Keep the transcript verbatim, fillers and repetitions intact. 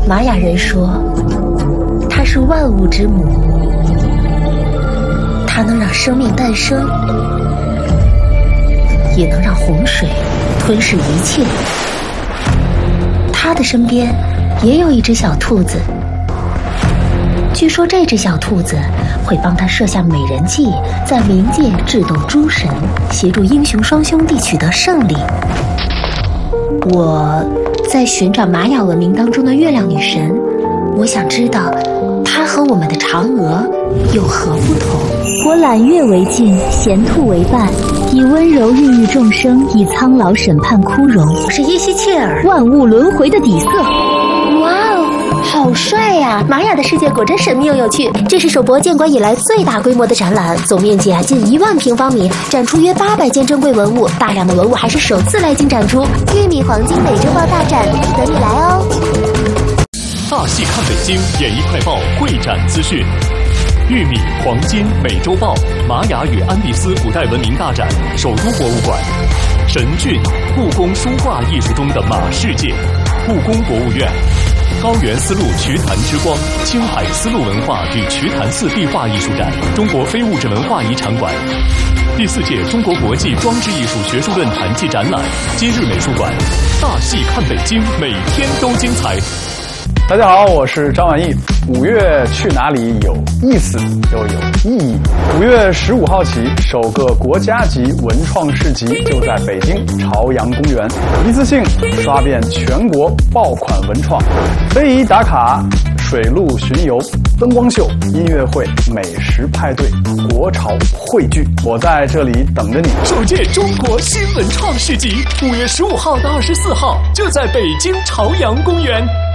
玛雅人说，它是万物之母，它能让生命诞生，也能让洪水吞噬一切。他的身边也有一只小兔子，据说这只小兔子会帮他设下美人计，在冥界智斗诸神，协助英雄双兄弟取得胜利。我在寻找玛雅文明当中的月亮女神，我想知道她和我们的嫦娥有何不同。 我揽月为镜，衔兔为伴，以温柔孕育众生，以苍老审判枯荣。 我是耶西切尔， 万物轮回的底色。 哇哦，好帅呀！玛雅的世界果真神秘又有趣。这是首博建馆以来最大规模的展览，总面积啊近一万平方米，展出约八百件珍贵文物，大量的文物还是首次来京展出。玉米黄金美洲豹大展等你来哦！ 大戏看北京演艺快报会展资讯。玉米、黄金、美洲豹、玛雅与安第斯古代文明大展，首都博物馆。神骏，故宫书画艺术中的马世界。故宫博物院。高原丝路瞿昙之光，青海丝路文化与瞿昙寺壁画艺术展，中国非物质文化遗产馆。第四届中国国际装置艺术学术论坛暨展览，今日美术馆。大戏看北京，每天都精彩。 大家好，我是张晚意。五月去哪里有意思又有意义。五月十五号起，首个国家级文创市集就在北京朝阳公园，一次性刷遍全国爆款文创，非遗打卡、水陆巡游、灯光秀、音乐会、美食派对、国潮汇聚，我在这里等着你。 首届中国新文创市集，五月十五号到二十四号，就在北京朝阳公园。